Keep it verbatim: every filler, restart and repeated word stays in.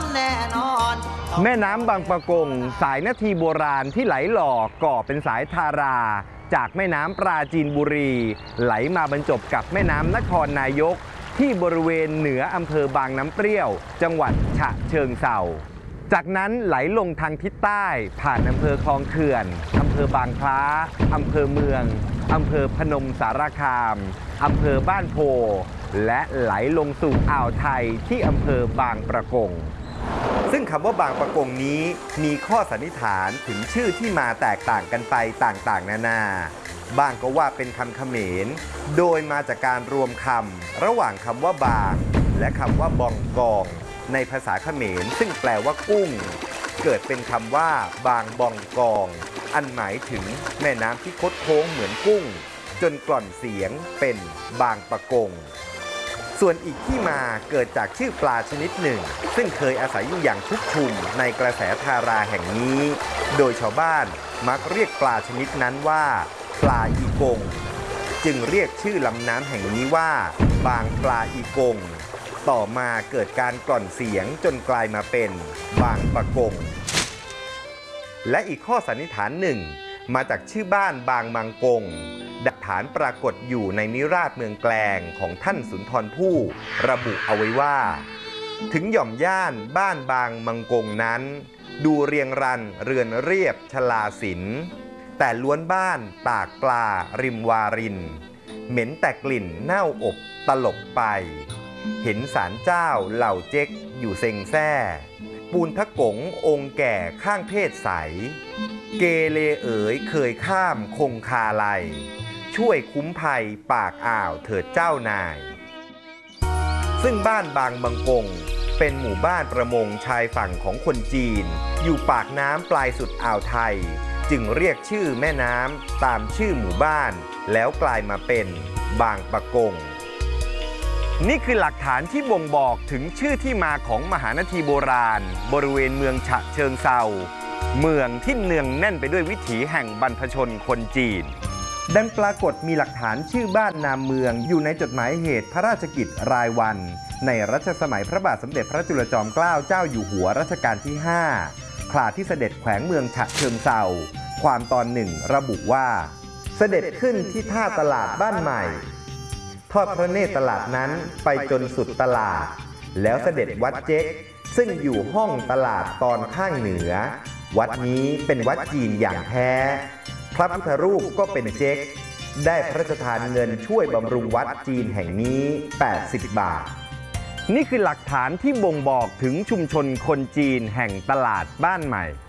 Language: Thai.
แน่นอนแม่น้ำบางปะกงสายนาทีโบราณที่ไหลหล่อก่อเป็นสายทาราจากแม่น้ำปราจีนบุรีไหลมาบรรจบกับแม่น้ำนครนายกที่บริเวณเหนืออำเภอบางน้ำเปรี้ยวจังหวัดฉะเชิงเทราจากนั้นไหลลงทางทิศใต้ผ่านอำเภอคลองเขื่อนอำเภอบางคล้าอำเภอเมืองอำเภอพนมสารคามอำเภอบ้านโพและไหลลงสู่อ่าวไทยที่อำเภอบางปะกงซึ่งคำว่าบางปะกงนี้มีข้อสันนิษฐานถึงชื่อที่มาแตกต่างกันไปต่างๆนานาบางก็ว่าเป็นคำเขมรโดยมาจากการรวมคำระหว่างคำว่าบางและคำว่าบองกองในภาษาเขมรซึ่งแปลว่ากุ้งเกิดเป็นคำว่าบางบองกองอันหมายถึงแม่น้ำที่คดโค้งเหมือนกุ้งจนกล่อนเสียงเป็นบางปะกงส่วนอีกที่มาเกิดจากชื่อปลาชนิดหนึ่งซึ่งเคยอาศัยอยู่อย่างชุกชุมในกระแสทาราแห่งนี้โดยชาวบ้านมักเรียกปลาชนิดนั้นว่าปลาอีกงจึงเรียกชื่อลำน้ำแห่งนี้ว่าบางปลาอีกงต่อมาเกิดการกล่อนเสียงจนกลายมาเป็นบางปะกงและอีกข้อสันนิษฐานหนึ่งมาจากชื่อบ้านบางมังกงดักฐานปรากฏอยู่ในนิราศเมืองแกลงของท่านสุนทรภู่ระบุเอาไว้ว่าถึงหย่อมย่านบ้านบางมังกงนั้นดูเรียงรันเรือนเรียบชลาศิลป์แต่ล้วนบ้านตากปลาริมวารินเหม็นแต่กลิ่นเน่าอบตลบไปเห็นศาลเจ้าเหล่าเจ๊กอยู่เซ็งแซ่ปูนทะกงองค์แก่ข้างเพศใสเกเลเอ๋ยเคยข้ามคงคาไลช่วยคุ้มภัยปากอ่าวเถิดเจ้านายซึ่งบ้านบางบางกงเป็นหมู่บ้านประมงชายฝั่งของคนจีนอยู่ปากน้ำปลายสุดอ่าวไทยจึงเรียกชื่อแม่น้ำตามชื่อหมู่บ้านแล้วกลายมาเป็นบางปะกงนี่คือหลักฐานที่บ่งบอกถึงชื่อที่มาของมหานาทีโบราณบริเวณเมืองฉะเชิงเทราเมืองที่เนืองแน่นไปด้วยวิถีแห่งบรรพชนคนจีนดังปรากฏมีหลักฐานชื่อบ้านนามเมืองอยู่ในจดหมายเหตุพระราชกิจรายวันในรัชสมัยพระบาทสมเด็จพระจุลจอมเกล้าเจ้าอยู่หัวรัชกาลที่ห้าคลาที่เสด็จแขวงเมืองฉะเชิงเทราความตอนหนึ่งระบุว่าเสด็จขึ้นที่ท่าตลาดบ้านใหม่ทอดพระเนตรตลาดนั้นไปจนสุดตลาดแล้วเสด็จวัดเจ๊กซึ่งอยู่ห้องตลาดตอนข้างเหนือวัดนี้เป็นวัดจีนอย่างแท้พระพุทธรูปก็เป็นเจ๊กได้พระราชทานเงินช่วยบำรุงวัดจีนแห่งนี้แปดสิบบาทนี่คือหลักฐานที่บ่งบอกถึงชุมชนคนจีนแห่งตลาดบ้านใหม่